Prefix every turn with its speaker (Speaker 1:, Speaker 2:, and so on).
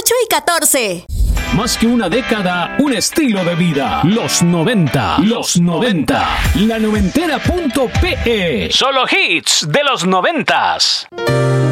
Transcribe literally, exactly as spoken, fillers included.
Speaker 1: ocho y catorce.
Speaker 2: Más que una década, un estilo de vida. Los noventa. Los noventa. La noventera punto pe. Solo hits de los noventas.